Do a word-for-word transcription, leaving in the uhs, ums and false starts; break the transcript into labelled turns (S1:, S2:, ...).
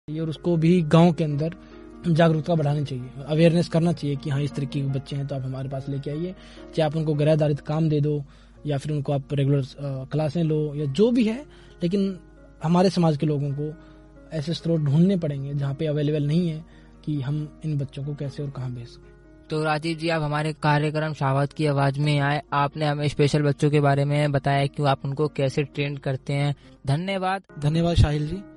S1: और उसको भी गांव के अंदर जागरूकता बढ़ानी चाहिए, अवेयरनेस करना चाहिए कि हाँ इस तरीके के बच्चे हैं तो आप हमारे पास लेके आइए। चाहे आप उनको गैर आधारित काम दे दो या फिर उनको आप रेगुलर क्लासें लो या जो भी है, लेकिन हमारे समाज के लोगों को ऐसे स्रोत ढूंढने पड़ेंगे जहाँ पे अवेलेबल नहीं है कि हम इन बच्चों को कैसे और कहाँ भेज सकें।
S2: तो राजीव जी, आप हमारे कार्यक्रम शाहबाद की आवाज़ में आए, आपने हमें स्पेशल बच्चों के बारे में बताया कि आप उनको कैसे ट्रेन करते हैं। धन्यवाद।
S1: धन्यवाद शाहिल जी।